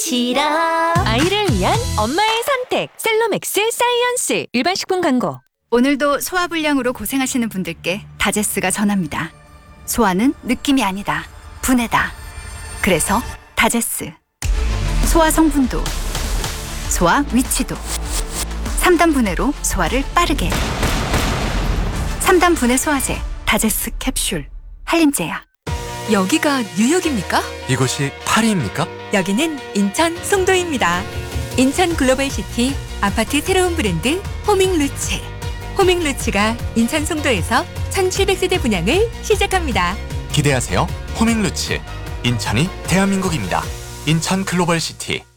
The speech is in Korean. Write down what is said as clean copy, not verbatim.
싫어. 아이를 위한 엄마의 선택 셀로맥스 사이언스. 일반 식품 광고. 오늘도 소화불량으로 고생하시는 분들께 다제스가 전합니다. 소화는 느낌이 아니다. 분해다. 그래서 다제스. 소화 성분도, 소화 위치도. 3단 분해로 소화를 빠르게. 3단 분해 소화제 다제스 캡슐. 한림제약. 여기가 뉴욕입니까? 이곳이 파리입니까? 여기는 인천 송도입니다. 인천 글로벌시티 아파트 새로운 브랜드 호밍루츠. 호밍루츠가 인천 송도에서 1700세대 분양을 시작합니다. 기대하세요. 호밍루츠. 인천이 대한민국입니다. 인천 글로벌시티.